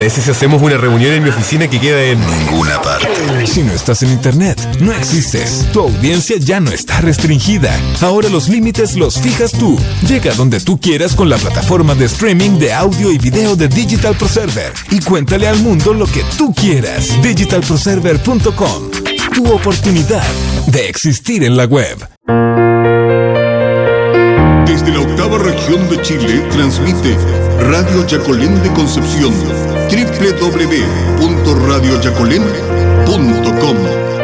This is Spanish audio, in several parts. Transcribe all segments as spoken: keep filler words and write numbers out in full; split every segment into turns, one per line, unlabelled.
Si hacemos una reunión en mi oficina que queda en ninguna parte.
Si no estás en internet, no existes. Tu audiencia ya no está restringida. Ahora los límites los fijas tú. Llega donde tú quieras con la plataforma de streaming de audio y video de Digital Pro Server y cuéntale al mundo lo que tú quieras. digital pro server punto com. Tu oportunidad de existir en la web.
Desde la octava región de Chile transmite Radio Yacolén de Concepción, doble u doble u doble u punto radio yacolén punto com.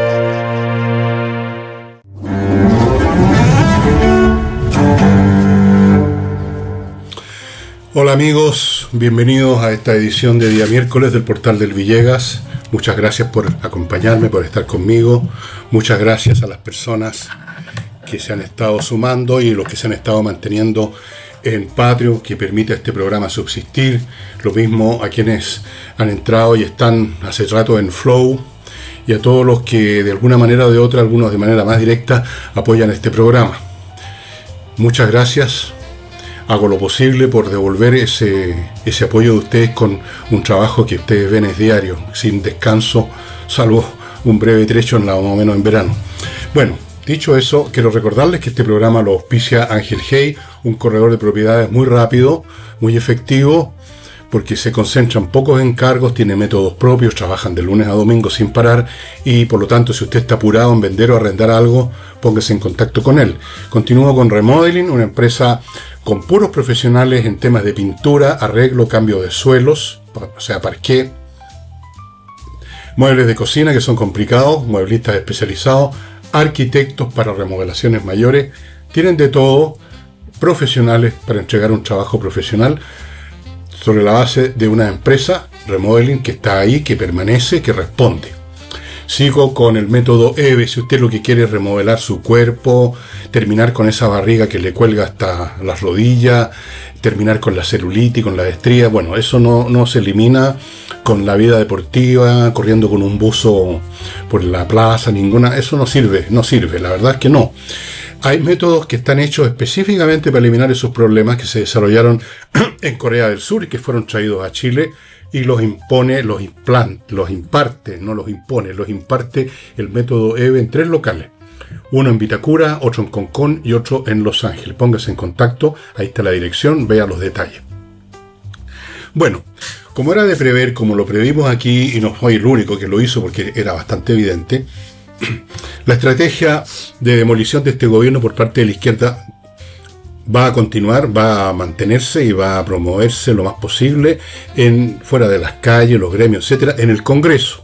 Hola amigos, bienvenidos a esta edición de día miércoles del Portal del Villegas. Muchas gracias por acompañarme, por estar conmigo. Muchas gracias a las personas que se han estado sumando y los que se han estado manteniendo en Patreon, que permite a este programa subsistir. Lo mismo a quienes han entrado y están hace rato en Flow, y a todos los que de alguna manera o de otra, algunos de manera más directa, apoyan este programa. Muchas gracias. Hago lo posible por devolver ese, ese apoyo de ustedes con un trabajo que ustedes ven es diario, sin descanso, salvo un breve trecho en la, más o menos en verano. Bueno, dicho eso, quiero recordarles que este programa lo auspicia Ángel Hey, un corredor de propiedades muy rápido, muy efectivo, porque se concentran pocos encargos, tiene métodos propios, trabajan de lunes a domingo sin parar, y por lo tanto, si usted está apurado en vender o arrendar algo, póngase en contacto con él. Continúo con Remodeling, una empresa con puros profesionales en temas de pintura, arreglo, cambio de suelos, o sea, parqué, muebles de cocina que son complicados, mueblistas especializados, arquitectos para remodelaciones mayores, tienen de todo, profesionales para entregar un trabajo profesional sobre la base de una empresa, Remodeling, que está ahí, que permanece, que responde. Sigo con el método E V E, si usted lo que quiere es remodelar su cuerpo, terminar con esa barriga que le cuelga hasta las rodillas, terminar con la celulitis, con la estría. Bueno, eso no, no se elimina con la vida deportiva, corriendo con un buzo por la plaza, ninguna, eso no sirve, no sirve, la verdad es que no. Hay métodos que están hechos específicamente para eliminar esos problemas que se desarrollaron en Corea del Sur y que fueron traídos a Chile, y los impone, los implanta, los imparte, no los impone, los imparte el método E V E en tres locales. Uno en Vitacura, otro en Concón y otro en Los Ángeles. Póngase en contacto, ahí está la dirección, vea los detalles. Bueno, como era de prever, como lo previmos aquí, y no soy el único que lo hizo porque era bastante evidente, la estrategia de demolición de este gobierno por parte de la izquierda va a continuar, va a mantenerse y va a promoverse lo más posible en, fuera de las calles, los gremios, etcétera, en el Congreso.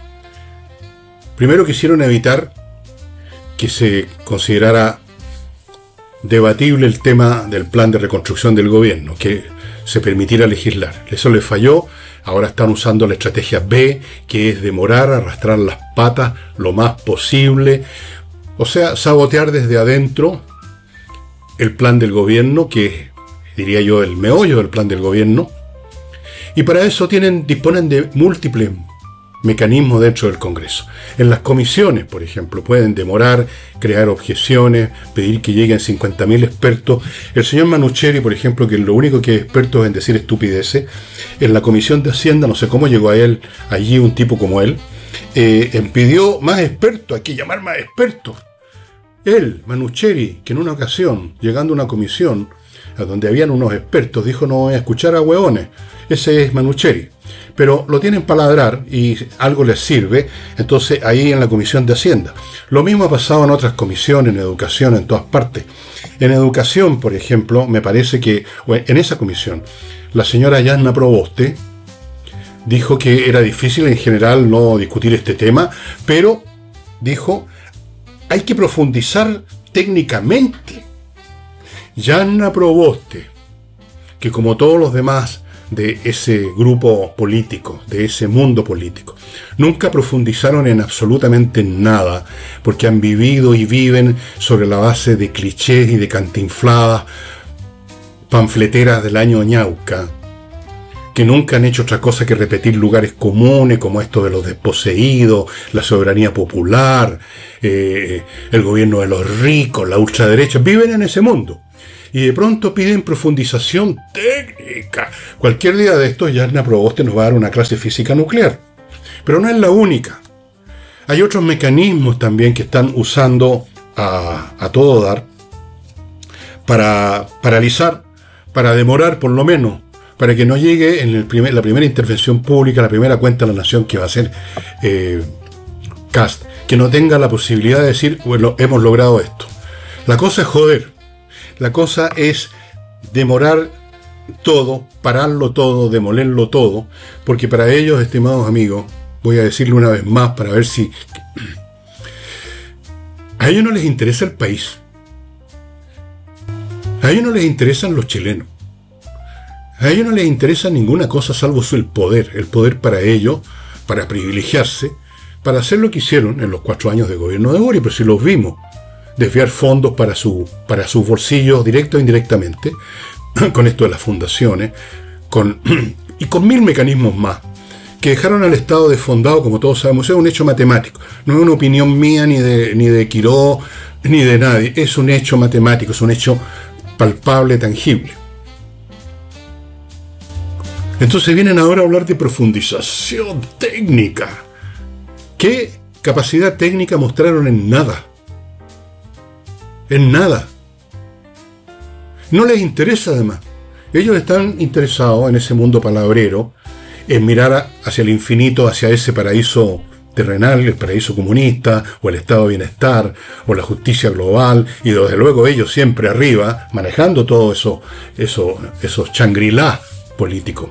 Primero quisieron evitar que se considerara debatible el tema del plan de reconstrucción del gobierno, que se permitiera legislar. Eso les falló. Ahora están usando la estrategia B, que es demorar, arrastrar las patas lo más posible. O sea, sabotear desde adentro el plan del gobierno, que diría yo el meollo del plan del gobierno. Y para eso tienen, disponen de múltiples mecanismos dentro del Congreso. En las comisiones, por ejemplo, pueden demorar, crear objeciones, pedir que lleguen cincuenta mil expertos. El señor Manucheri, por ejemplo, que lo único que es experto es en decir estupideces, en la Comisión de Hacienda, no sé cómo llegó a él, allí un tipo como él, eh, pidió más expertos, hay que llamar más expertos. Él, Manucheri, que en una ocasión, llegando a una comisión a donde habían unos expertos, dijo: no voy a escuchar a hueones. Ese es Manucheri. Pero lo tienen para ladrar y algo les sirve, entonces ahí en la Comisión de Hacienda. Lo mismo ha pasado en otras comisiones, en educación, en todas partes. En educación, por ejemplo, me parece que en esa comisión, la señora Yanna Proboste dijo que era difícil en general no discutir este tema, pero dijo: hay que profundizar técnicamente. Yanna Proboste, que como todos los demás de ese grupo político, de ese mundo político, nunca profundizaron en absolutamente nada, porque han vivido y viven sobre la base de clichés y de cantinfladas panfleteras del año Ñauca, que nunca han hecho otra cosa que repetir lugares comunes como esto de los desposeídos, la soberanía popular, eh, el gobierno de los ricos, la ultraderecha. Viven en ese mundo. Y de pronto piden profundización técnica. Cualquier día de estos, Yarna Proboste nos va a dar una clase de física nuclear. Pero no es la única. Hay otros mecanismos también que están usando a, a todo dar para paralizar, para demorar por lo menos, para que no llegue en el primer, la primera intervención pública, la primera cuenta de la nación que va a hacer eh, Kast, que no tenga la posibilidad de decir, bueno, hemos logrado esto. La cosa es joder, la cosa es demorar todo, pararlo todo, demolerlo todo, porque para ellos, estimados amigos, voy a decirlo una vez más para ver si... A ellos no les interesa el país. A ellos no les interesan los chilenos. A ellos no les interesa ninguna cosa salvo el poder. El poder para ellos, para privilegiarse, para hacer lo que hicieron en los cuatro años de gobierno de Boric, pero si los vimos, desviar fondos para, su, para sus bolsillos directo e indirectamente, con esto de las fundaciones, con, y con mil mecanismos más, que dejaron al Estado desfondado, como todos sabemos. Es un hecho matemático. No es una opinión mía, ni de, ni de Quiró, ni de nadie. Es un hecho matemático, es un hecho palpable, tangible. Entonces vienen ahora a hablar de profundización técnica. ¿Qué capacidad técnica mostraron? En nada. En nada. No les interesa además. Ellos están interesados en ese mundo palabrero, en mirar hacia el infinito, hacia ese paraíso terrenal, el paraíso comunista, o el estado de bienestar, o la justicia global, y desde luego ellos siempre arriba, manejando todo eso, eso esos Shangri-La políticos.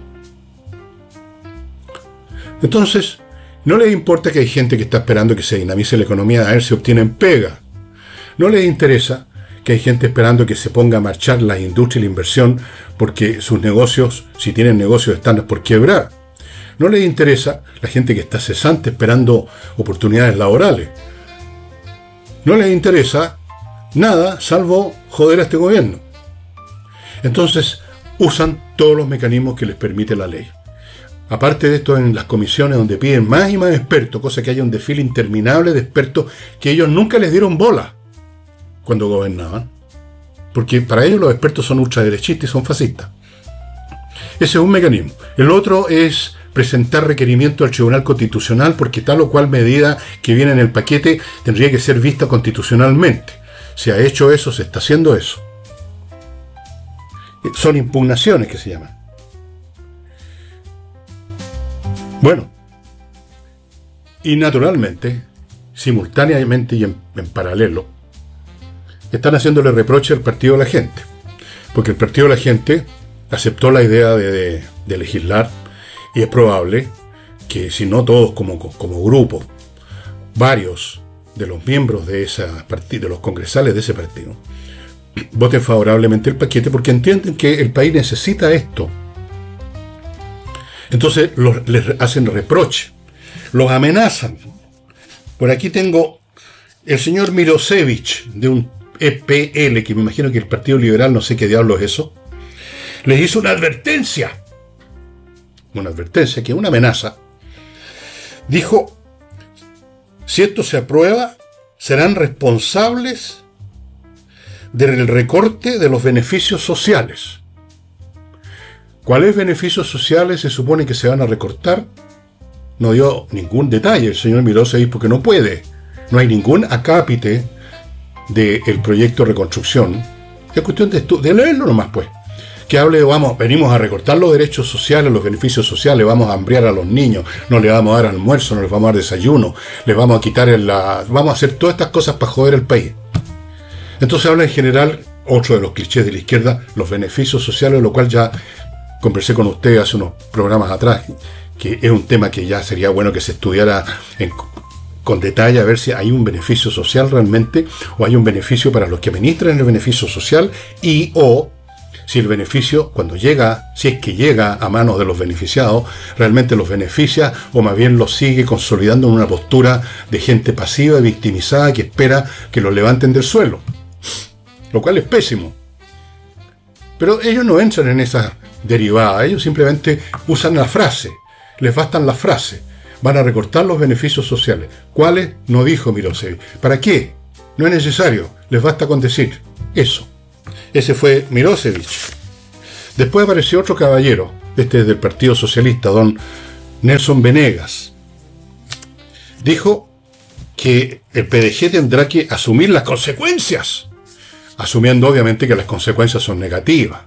Entonces, no les importa que hay gente que está esperando que se dinamice la economía a ver si obtienen pega. No les interesa que hay gente esperando que se ponga a marchar la industria y la inversión porque sus negocios, si tienen negocios, están por quebrar. No les interesa la gente que está cesante esperando oportunidades laborales. No les interesa nada salvo joder a este gobierno. Entonces usan todos los mecanismos que les permite la ley. Aparte de esto, en las comisiones donde piden más y más expertos, cosa que haya un desfile interminable de expertos que ellos nunca les dieron bola cuando gobernaban, porque para ellos los expertos son ultraderechistas y son fascistas. Ese es un mecanismo. El otro es presentar requerimiento al Tribunal Constitucional, porque tal o cual medida que viene en el paquete tendría que ser vista constitucionalmente. Se ha hecho eso, se está haciendo eso. Son impugnaciones que se llaman. Bueno, y naturalmente, simultáneamente y en, en paralelo, están haciéndole reproche al Partido de la Gente, porque el Partido de la Gente aceptó la idea de, de, de legislar, y es probable que, si no todos como, como grupo, varios de los miembros de, esa partido, de los congresales de ese partido, voten favorablemente el paquete, porque entienden que el país necesita esto. Entonces los, les hacen reproche, los amenazan. Por aquí tengo el señor Mirosevich, de un E P L, que me imagino que el Partido Liberal, no sé qué diablos es eso, les hizo una advertencia. Una advertencia, que es una amenaza. Dijo, si esto se aprueba, serán responsables del recorte de los beneficios sociales. ¿Cuáles beneficios sociales se supone que se van a recortar? No dio ningún detalle el señor Mirosevich, porque no puede. No hay ningún acápite del proyecto de reconstrucción. Es cuestión de, de leerlo nomás, pues. Que hable, vamos, venimos a recortar los derechos sociales, los beneficios sociales, vamos a hambriar a los niños, no les vamos a dar almuerzo, no les vamos a dar desayuno, les vamos a quitar el, la... vamos a hacer todas estas cosas para joder al país. Entonces habla en general, otro de los clichés de la izquierda, los beneficios sociales, lo cual ya conversé con usted hace unos programas atrás, que es un tema que ya sería bueno que se estudiara en, con detalle, a ver si hay un beneficio social realmente, o hay un beneficio para los que administran el beneficio social, y o si el beneficio, cuando llega, si es que llega a manos de los beneficiados, realmente los beneficia, o más bien los sigue consolidando en una postura de gente pasiva y victimizada que espera que los levanten del suelo, lo cual es pésimo. Pero ellos no entran en esa derivada, ellos simplemente usan la frase, les bastan las frases. Van a recortar los beneficios sociales. ¿Cuáles? No dijo Mirosevich. ¿Para qué? No es necesario, les basta con decir eso. Ese fue Milosevic. Después apareció otro caballero, este es del Partido Socialista, don Nelson Venegas. Dijo que el P D G tendrá que asumir las consecuencias, asumiendo obviamente que las consecuencias son negativas.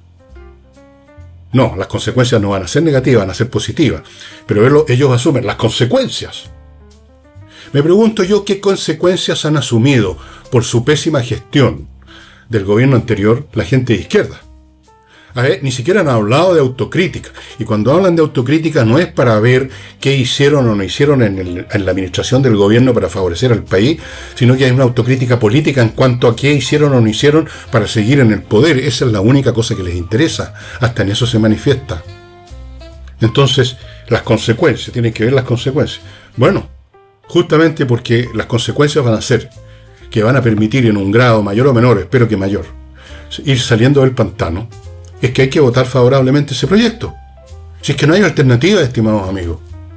No, las consecuencias no van a ser negativas, van a ser positivas, pero ellos asumen las consecuencias. Me pregunto yo qué consecuencias han asumido por su pésima gestión del gobierno anterior la gente de izquierda. A ver, ni siquiera han hablado de autocrítica. Y cuando hablan de autocrítica no es para ver qué hicieron o no hicieron en, el, en la administración del gobierno para favorecer al país, sino que hay una autocrítica política en cuanto a qué hicieron o no hicieron para seguir en el poder. Esa es la única cosa que les interesa. Hasta en eso se manifiesta. Entonces, las consecuencias, tienen que ver las consecuencias. Bueno, justamente porque las consecuencias van a ser que van a permitir en un grado mayor o menor, espero que mayor, ir saliendo del pantano, es que hay que votar favorablemente ese proyecto. Si es que no hay alternativa, estimados amigos.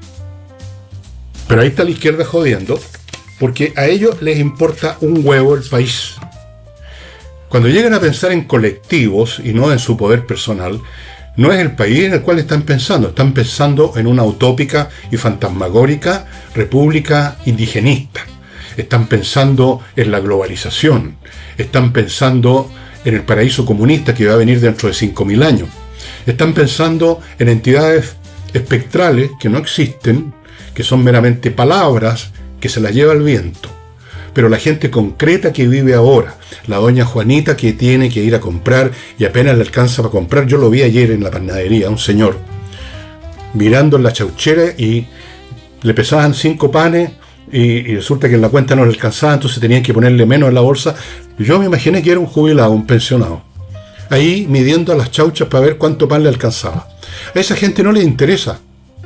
Pero ahí está la izquierda jodiendo, porque a ellos les importa un huevo el país. Cuando llegan a pensar en colectivos y no en su poder personal, no es el país en el cual están pensando. Están pensando en una utópica y fantasmagórica república indigenista. Están pensando en la globalización. Están pensando en el paraíso comunista que va a venir dentro de cinco mil años. Están pensando en entidades espectrales que no existen, que son meramente palabras que se las lleva el viento. Pero la gente concreta que vive ahora, la doña Juanita que tiene que ir a comprar y apenas le alcanza para comprar, yo lo vi ayer en la panadería, un señor mirando en la chauchera y le pesaban cinco panes y, y resulta que en la cuenta no le alcanzaba, entonces tenían que ponerle menos en la bolsa. Yo me imaginé que era un jubilado, un pensionado, ahí midiendo a las chauchas para ver cuánto pan le alcanzaba. A esa gente no le interesa.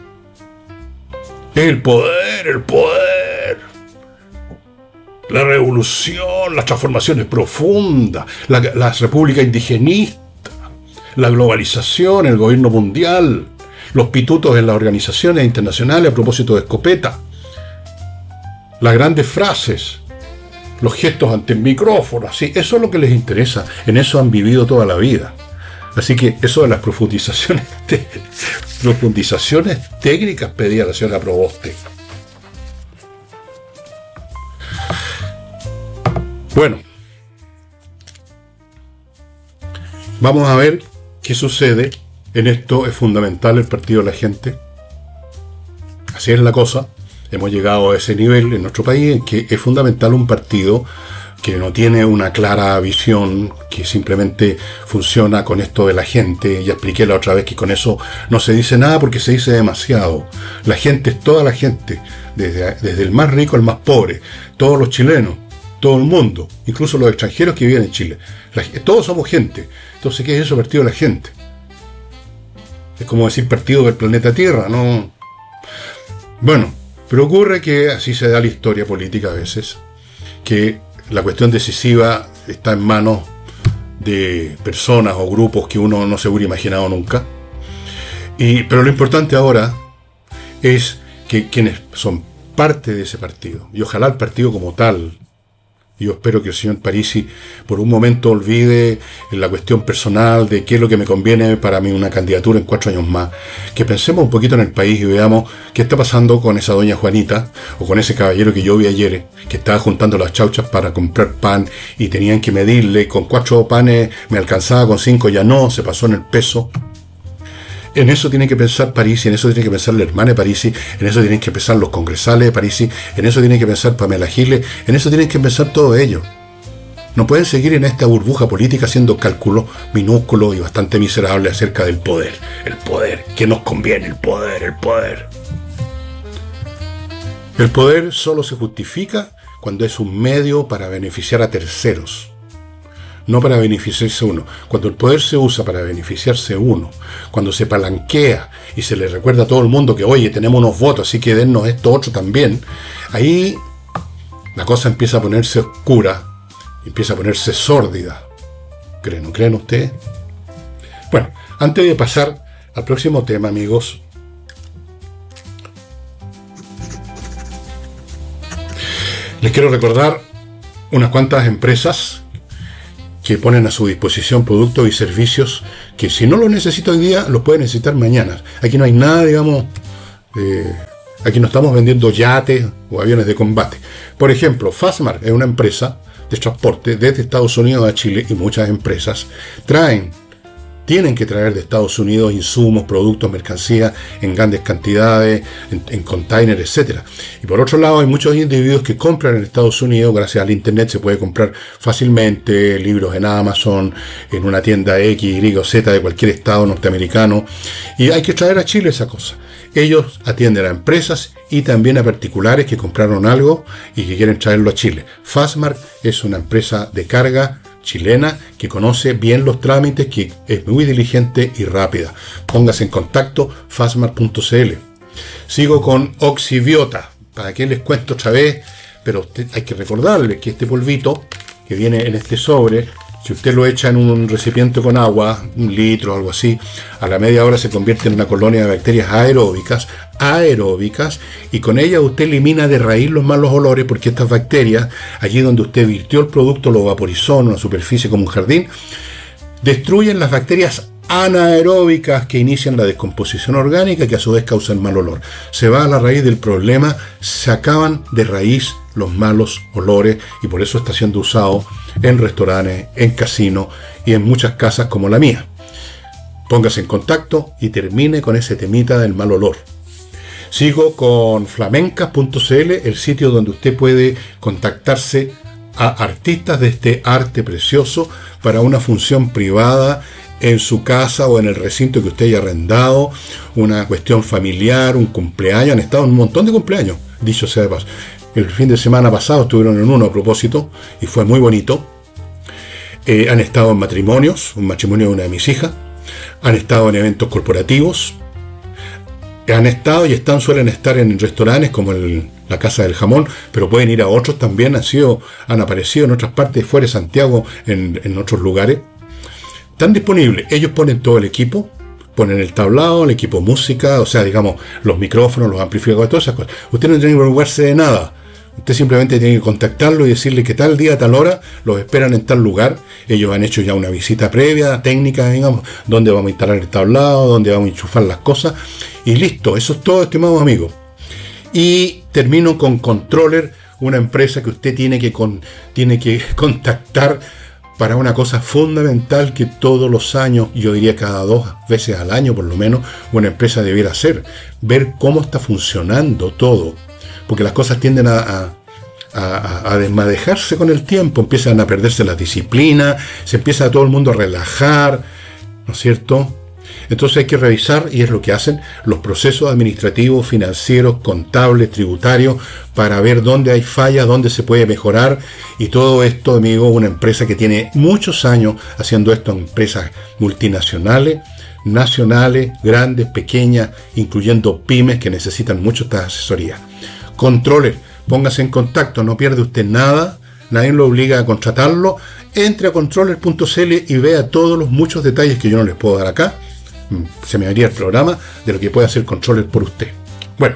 El poder, el poder, la revolución, las transformaciones profundas, la, la república indigenista, la globalización, el gobierno mundial, los pitutos en las organizaciones internacionales a propósito de escopeta, las grandes frases, los gestos ante el micrófono, así, eso es lo que les interesa, en eso han vivido toda la vida. Así que eso de las profundizaciones, te, profundizaciones técnicas pedía la señora Proboste. Bueno, vamos a ver qué sucede. En esto es fundamental el partido de la gente. Así es la cosa. Hemos llegado a ese nivel en nuestro país en que es fundamental un partido que no tiene una clara visión, que simplemente funciona con esto de la gente. Ya expliqué la otra vez que con eso no se dice nada porque se dice demasiado. La gente es toda la gente, desde, desde el más rico al más pobre, todos los chilenos, todo el mundo, incluso los extranjeros que viven en Chile. La, todos somos gente. Entonces, ¿qué es eso, partido de la gente? Es como decir partido del planeta Tierra, ¿no? Bueno, pero ocurre que así se da la historia política a veces, que la cuestión decisiva está en manos de personas o grupos que uno no se hubiera imaginado nunca. Y, pero lo importante ahora es que quienes son parte de ese partido, y ojalá el partido como tal, yo espero que el señor Parisi por un momento olvide la cuestión personal de qué es lo que me conviene para mí una candidatura en cuatro años más. Que pensemos un poquito en el país y veamos qué está pasando con esa doña Juanita o con ese caballero que yo vi ayer, que estaba juntando las chauchas para comprar pan y tenían que medirle, con cuatro panes me alcanzaba, con cinco ya no, se pasó en el peso. En eso tiene que pensar Parisi, en eso tiene que pensar la hermana de Parisi, en eso tienen que pensar los congresales de Parisi, en eso tienen que pensar Pamela Giles, en eso tienen que pensar todos ellos. No pueden seguir en esta burbuja política haciendo cálculos minúsculos y bastante miserables acerca del poder. El poder, ¿qué nos conviene? El poder, el poder. El poder solo se justifica cuando es un medio para beneficiar a terceros. No para beneficiarse uno. Cuando el poder se usa para beneficiarse uno, cuando se palanquea y se le recuerda a todo el mundo que, oye, tenemos unos votos, así que dennos esto otro también, ahí la cosa empieza a ponerse oscura, empieza a ponerse sórdida. ¿Creen, no creen ustedes? Bueno, antes de pasar al próximo tema, amigos, les quiero recordar unas cuantas empresas que ponen a su disposición productos y servicios que si no los necesita hoy día, los puede necesitar mañana. Aquí no hay nada, digamos, eh, aquí no estamos vendiendo yates o aviones de combate. Por ejemplo, Fastmark es una empresa de transporte desde Estados Unidos a Chile, y muchas empresas traen, tienen que traer de Estados Unidos insumos, productos, mercancías en grandes cantidades, en, en containers, etcétera. Y por otro lado, hay muchos individuos que compran en Estados Unidos, gracias al internet se puede comprar fácilmente libros en Amazon, en una tienda X, Y o Z de cualquier estado norteamericano, y hay que traer a Chile esa cosa. Ellos atienden a empresas y también a particulares que compraron algo y que quieren traerlo a Chile. Fastmark es una empresa de carga chilena que conoce bien los trámites, que es muy diligente y rápida. Póngase en contacto, fastmark punto c l. Sigo con Oxibiota. ¿Para qué les cuento otra vez? Pero usted, hay que recordarles que este polvito que viene en este sobre, si usted lo echa en un recipiente con agua, un litro o algo así, a la media hora se convierte en una colonia de bacterias aeróbicas, aeróbicas, y con ella usted elimina de raíz los malos olores, porque estas bacterias, allí donde usted virtió el producto, lo vaporizó en una superficie como un jardín, destruyen las bacterias anaeróbicas que inician la descomposición orgánica, que a su vez causan mal olor. Se va a la raíz del problema, se acaban de raíz los malos olores, y por eso está siendo usado en restaurantes, en casinos y en muchas casas como la mía. Póngase en contacto y termine con ese temita del mal olor. Sigo con flamencas punto c l, el sitio donde usted puede contactarse a artistas de este arte precioso para una función privada en su casa o en el recinto que usted haya arrendado, una cuestión familiar, un cumpleaños. Han estado en un montón de cumpleaños, dicho sea de paso. El fin de semana pasado estuvieron en uno a propósito y fue muy bonito. Eh, han estado en matrimonios, un matrimonio de una de mis hijas. Han estado en eventos corporativos. Han estado y están, suelen estar en restaurantes como el, la Casa del Jamón, pero pueden ir a otros también. Han sido, han aparecido en otras partes fuera de Santiago, en, en otros lugares. Están disponibles. Ellos ponen todo el equipo, ponen el tablado, el equipo música, o sea, digamos, los micrófonos, los amplificadores, todas esas cosas. Usted no tiene que preocuparse de nada. Usted simplemente tiene que contactarlo y decirle que tal día, tal hora, los esperan en tal lugar. Ellos han hecho ya una visita previa, técnica, digamos, donde vamos a instalar el tablado, donde vamos a enchufar las cosas. Y listo, eso es todo, estimados amigos. Y termino con Controller, una empresa que usted tiene que, con, tiene que contactar para una cosa fundamental que todos los años, yo diría cada dos veces al año por lo menos, una empresa debiera hacer. Ver cómo está funcionando todo. Porque las cosas tienden a, a, a, a desmadejarse con el tiempo, empiezan a perderse la disciplina, se empieza a todo el mundo a relajar, ¿no es cierto? Entonces hay que revisar, y es lo que hacen, los procesos administrativos, financieros, contables, tributarios, para ver dónde hay fallas, dónde se puede mejorar, y todo esto, amigo, una empresa que tiene muchos años haciendo esto, empresas multinacionales, nacionales, grandes, pequeñas, incluyendo pymes que necesitan mucho esta asesoría. Controller, póngase en contacto, no pierde usted nada, nadie lo obliga a contratarlo. Entre a controller punto c l y vea todos los muchos detalles que yo no les puedo dar acá. Se me haría el programa de lo que puede hacer Controller por usted. Bueno,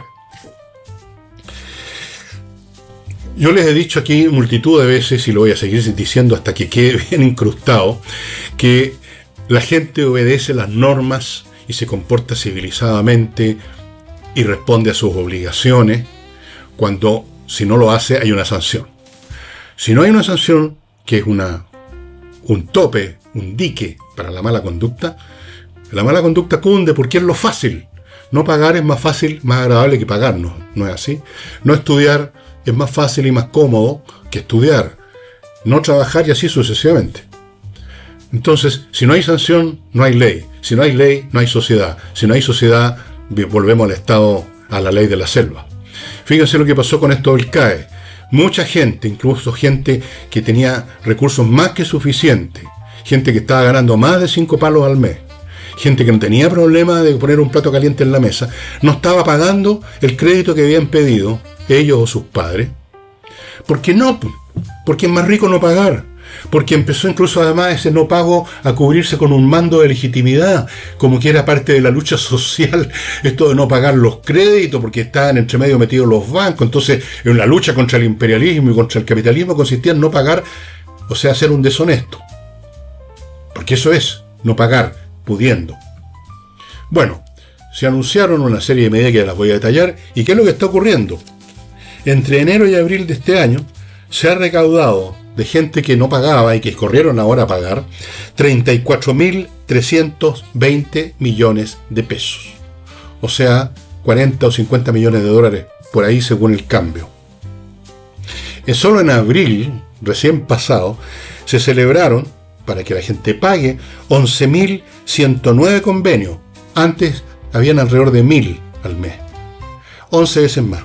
yo les he dicho aquí multitud de veces, y lo voy a seguir diciendo hasta que quede bien incrustado, que la gente obedece las normas y se comporta civilizadamente y responde a sus obligaciones cuando, si no lo hace, hay una sanción. Si no hay una sanción, que es una, un tope, un dique para la mala conducta, la mala conducta cunde porque es lo fácil. No pagar es más fácil, más agradable que pagar, ¿no? ¿No es así? No estudiar es más fácil y más cómodo que estudiar. No trabajar y así sucesivamente. Entonces, si no hay sanción, no hay ley. Si no hay ley, no hay sociedad. Si no hay sociedad, volvemos al estado, a la ley de la selva. Fíjense lo que pasó con esto del C A E. Mucha gente, incluso gente que tenía recursos más que suficientes, gente que estaba ganando más de cinco palos al mes, gente que no tenía problema de poner un plato caliente en la mesa, no estaba pagando el crédito que habían pedido ellos o sus padres. ¿Por qué no? Porque es más rico no pagar. Porque empezó incluso además ese no pago a cubrirse con un mando de legitimidad, como que era parte de la lucha social, esto de no pagar los créditos, porque estaban entre medio metidos los bancos. Entonces, en la lucha contra el imperialismo y contra el capitalismo consistía en no pagar, o sea, ser un deshonesto. Porque eso es, no pagar, pudiendo. Bueno, se anunciaron una serie de medidas que las voy a detallar. ¿Y qué es lo que está ocurriendo? Entre enero y abril de este año se ha recaudado de gente que no pagaba y que corrieron ahora a pagar treinta y cuatro mil trescientos veinte millones de pesos. O sea, cuarenta o cincuenta millones de dólares por ahí según el cambio. Es solo en abril, recién pasado, se celebraron, para que la gente pague, once mil ciento nueve convenios. Antes habían alrededor de mil al mes. once veces más.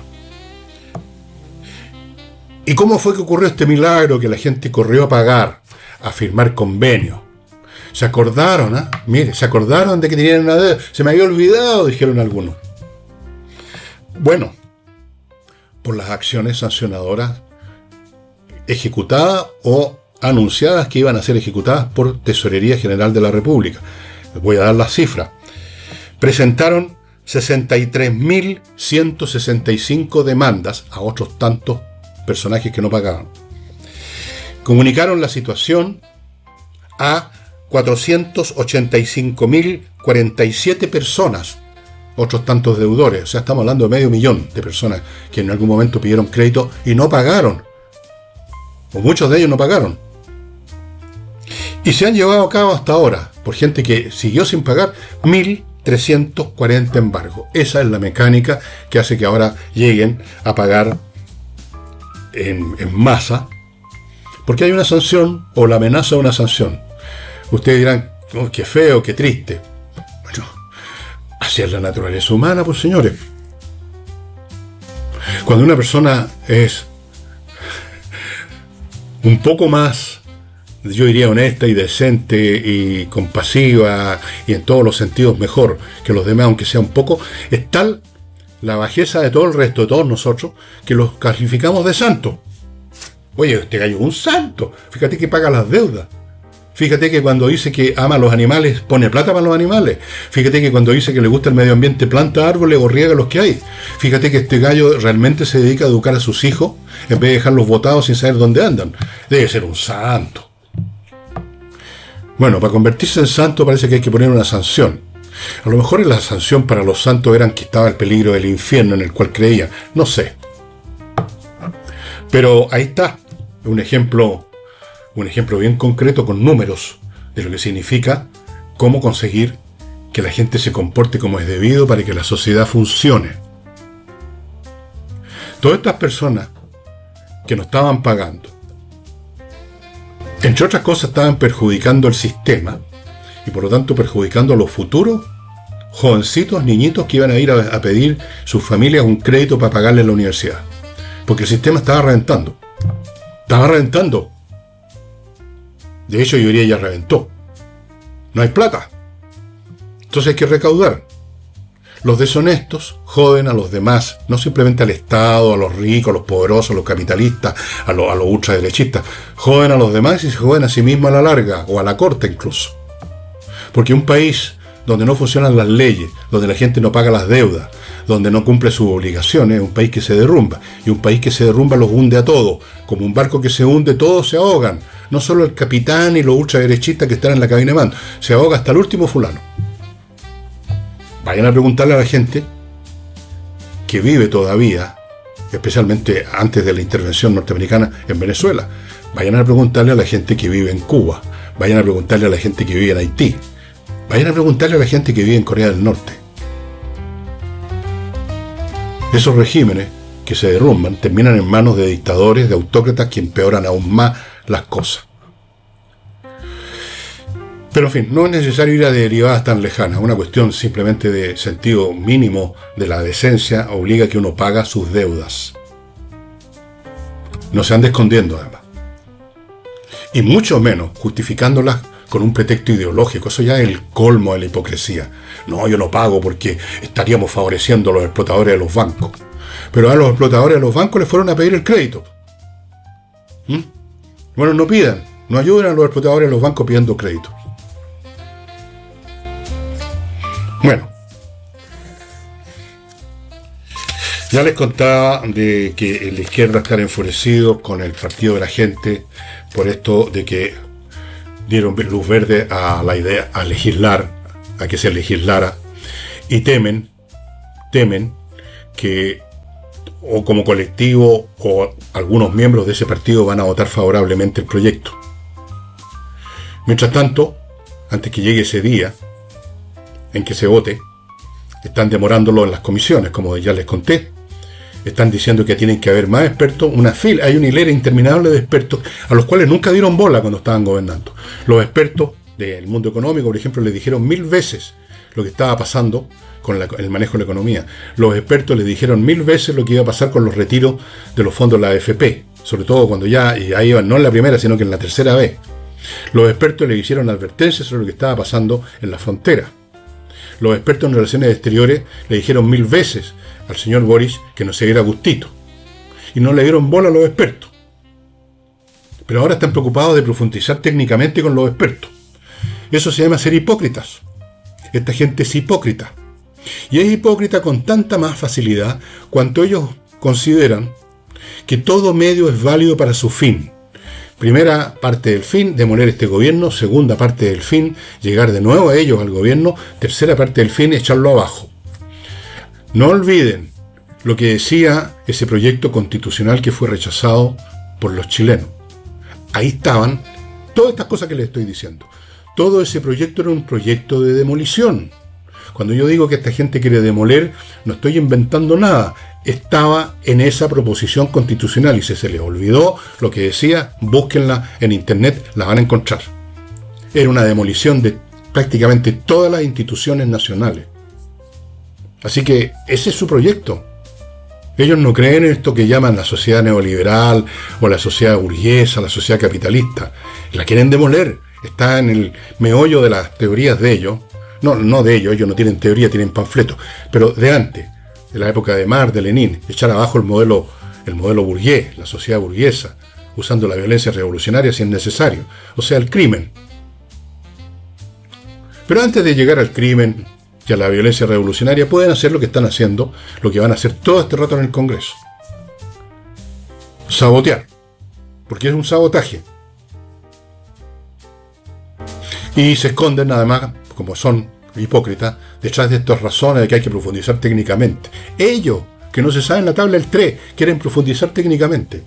¿Y cómo fue que ocurrió este milagro que la gente corrió a pagar, a firmar convenios? Se acordaron, ¿ah? ¿eh? Mire, se acordaron de que tenían una deuda. Se me había olvidado, dijeron algunos. Bueno, por las acciones sancionadoras ejecutadas o anunciadas que iban a ser ejecutadas por Tesorería General de la República. Les voy a dar las cifras. Presentaron sesenta y tres mil ciento sesenta y cinco demandas a otros tantos personajes que no pagaban. Comunicaron la situación a cuatrocientos ochenta y cinco mil cuarenta y siete personas, otros tantos deudores. O sea, estamos hablando de medio millón de personas que en algún momento pidieron crédito y no pagaron. O muchos de ellos no pagaron. Y se han llevado a cabo hasta ahora, por gente que siguió sin pagar, mil trescientos cuarenta embargos. Esa es la mecánica que hace que ahora lleguen a pagar en, en masa, porque hay una sanción o la amenaza de una sanción. Ustedes dirán, oh, qué feo, qué triste. Bueno, así es la naturaleza humana, pues señores. Cuando una persona es un poco más, yo diría, honesta y decente y compasiva y en todos los sentidos mejor que los demás, aunque sea un poco, es tal la bajeza de todo el resto, de todos nosotros, que los calificamos de santos. Oye, este gallo es un santo. Fíjate que paga las deudas. Fíjate que cuando dice que ama a los animales, pone plata para los animales. Fíjate que cuando dice que le gusta el medio ambiente, planta árboles o riega los que hay. Fíjate que este gallo realmente se dedica a educar a sus hijos en vez de dejarlos botados sin saber dónde andan. Debe ser un santo. Bueno, para convertirse en santo parece que hay que poner una sanción. A lo mejor la sanción para los santos eran que estaba el peligro del infierno en el cual creían. No sé. Pero ahí está. Un ejemplo, un ejemplo bien concreto con números de lo que significa cómo conseguir que la gente se comporte como es debido para que la sociedad funcione. Todas estas personas que no estaban pagando, entre otras cosas, estaban perjudicando el sistema y por lo tanto perjudicando a los futuros jovencitos, niñitos que iban a ir a, a pedir sus familias un crédito para pagarle la universidad. Porque el sistema estaba reventando. Estaba reventando. De hecho, yo diría ya reventó. No hay plata. Entonces hay que recaudar. Los deshonestos joden a los demás, no simplemente al Estado, a los ricos, a los poderosos, a los capitalistas, a los, a los ultraderechistas. Joden a los demás y se joden a sí mismos a la larga, o a la corta incluso. Porque un país donde no funcionan las leyes, donde la gente no paga las deudas, donde no cumple sus obligaciones, es un país que se derrumba. Y un país que se derrumba los hunde a todos. Como un barco que se hunde, todos se ahogan. No solo el capitán y los ultraderechistas que están en la cabina de mando. Se ahoga hasta el último fulano. Vayan a preguntarle a la gente que vive todavía, especialmente antes de la intervención norteamericana en Venezuela. Vayan a preguntarle a la gente que vive en Cuba. Vayan a preguntarle a la gente que vive en Haití. Vayan a preguntarle a la gente que vive en Corea del Norte. Esos regímenes que se derrumban terminan en manos de dictadores, de autócratas que empeoran aún más las cosas. Pero en fin, no es necesario ir a derivadas tan lejanas. Una cuestión simplemente de sentido mínimo de la decencia obliga a que uno paga sus deudas. No se ande escondiendo además. Y mucho menos justificándolas con un pretexto ideológico. Eso ya es el colmo de la hipocresía. No, yo no pago porque estaríamos favoreciendo a los explotadores de los bancos. Pero a los explotadores de los bancos les fueron a pedir el crédito. ¿Mm? Bueno, no pidan. No ayuden a los explotadores de los bancos pidiendo crédito. Bueno, ya les contaba de que la izquierda está enfurecido con el partido de la gente por esto de que dieron luz verde a la idea, a legislar, a que se legislara, y temen, temen que o como colectivo o algunos miembros de ese partido van a votar favorablemente el proyecto. Mientras tanto, antes que llegue ese día en que se vote, están demorándolo en las comisiones, como ya les conté. Están diciendo que tienen que haber más expertos, una fila, hay una hilera interminable de expertos a los cuales nunca dieron bola cuando estaban gobernando. Los expertos del mundo económico, por ejemplo, les dijeron mil veces lo que estaba pasando con la, el manejo de la economía. Los expertos les dijeron mil veces lo que iba a pasar con los retiros de los fondos de la A F P, sobre todo cuando ya, y ahí iban no en la primera, sino que en la tercera vez. Los expertos le hicieron advertencias sobre lo que estaba pasando en la frontera. Los expertos en relaciones exteriores le dijeron mil veces al señor Boris que no se diera gustito. Y no le dieron bola a los expertos. Pero ahora están preocupados de profundizar técnicamente con los expertos. Eso se llama ser hipócritas. Esta gente es hipócrita. Y es hipócrita con tanta más facilidad cuanto ellos consideran que todo medio es válido para su fin. Primera parte del fin, demoler este gobierno. Segunda parte del fin, llegar de nuevo a ellos al gobierno. Tercera parte del fin, echarlo abajo. No olviden lo que decía ese proyecto constitucional que fue rechazado por los chilenos. Ahí estaban todas estas cosas que les estoy diciendo. Todo ese proyecto era un proyecto de demolición. Cuando yo digo que esta gente quiere demoler, no estoy inventando nada. Estaba en esa proposición constitucional y si se les olvidó lo que decía, búsquenla en internet, la van a encontrar. Era una demolición de prácticamente todas las instituciones nacionales. Así que ese es su proyecto. Ellos no creen en esto que llaman la sociedad neoliberal o la sociedad burguesa, la sociedad capitalista. La quieren demoler. Está en el meollo de las teorías de ellos. No, no de ellos, ellos no tienen teoría, tienen panfletos. Pero de antes, de la época de Marx, de Lenin, echar abajo el modelo, el modelo burgués, la sociedad burguesa, usando la violencia revolucionaria si es necesario. O sea, el crimen. Pero antes de llegar al crimen y a la violencia revolucionaria, pueden hacer lo que están haciendo, lo que van a hacer todo este rato en el Congreso. Sabotear. Porque es un sabotaje. Y se esconden nada más, como son hipócritas, detrás de estas razones de que hay que profundizar técnicamente. Ellos, que no se saben la tabla del tres, quieren profundizar técnicamente.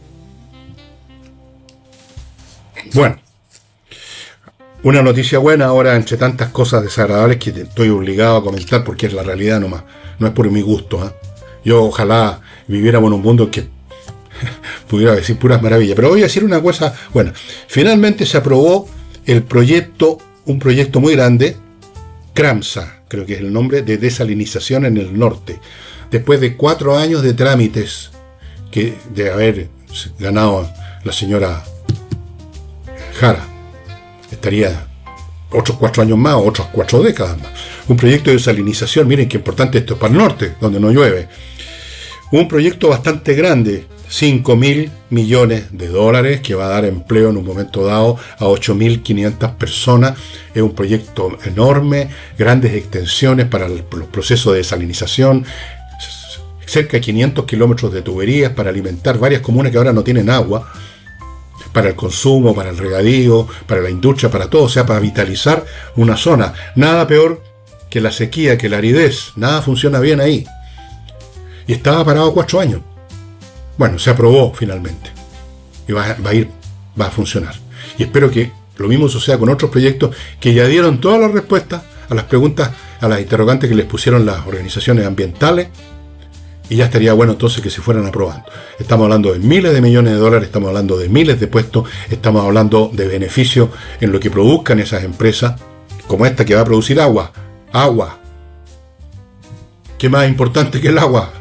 Bueno, una noticia buena ahora entre tantas cosas desagradables que estoy obligado a comentar porque es la realidad nomás, no es por mi gusto, ¿eh? Yo ojalá viviéramos en un mundo que pudiera decir puras maravillas, pero voy a decir una cosa, bueno, finalmente se aprobó el proyecto, un proyecto muy grande, CRAMSA, creo que es el nombre, de desalinización en el norte, después de cuatro años de trámites que de haber ganado la señora Jara. Estaría otros cuatro años más o otras cuatro décadas más. Un proyecto de desalinización, miren qué importante esto es para el norte, donde no llueve. Un proyecto bastante grande, cinco mil millones de dólares, que va a dar empleo en un momento dado a ocho mil quinientas personas. Es un proyecto enorme, grandes extensiones para el, los procesos de desalinización, cerca de quinientos kilómetros de tuberías para alimentar varias comunas que ahora no tienen agua, para el consumo, para el regadío, para la industria, para todo, o sea, para vitalizar una zona. Nada peor que la sequía, que la aridez, nada funciona bien ahí. Y estaba parado cuatro años. Bueno, se aprobó finalmente. Y va, va a ir, va a funcionar. Y espero que lo mismo suceda con otros proyectos que ya dieron todas las respuestas a las preguntas, a las interrogantes que les pusieron las organizaciones ambientales. Y ya estaría bueno entonces que se fueran aprobando. Estamos hablando de miles de millones de dólares, estamos hablando de miles de puestos, estamos hablando de beneficios en lo que produzcan esas empresas, como esta que va a producir agua. Agua. ¿Qué más importante que el agua?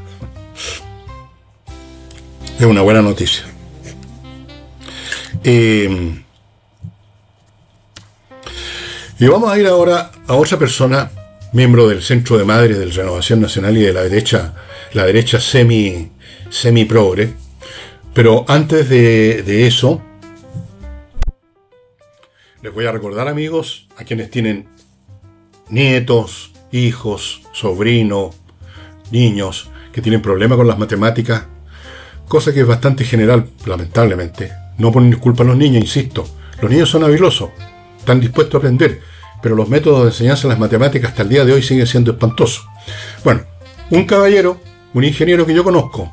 Es una buena noticia. Eh, y vamos a ir ahora a otra persona, miembro del Centro de Madres de Renovación Nacional y de la derecha, la derecha semi, semi progre. Pero antes de, de eso, les voy a recordar, amigos, a quienes tienen nietos, hijos, sobrinos, niños que tienen problemas con las matemáticas, cosa que es bastante general, lamentablemente. No ponen culpa a los niños, insisto. Los niños son habilosos. están dispuestos a aprender, pero los métodos de enseñanza de las matemáticas hasta el día de hoy siguen siendo espantosos. Bueno, un caballero, un ingeniero que yo conozco,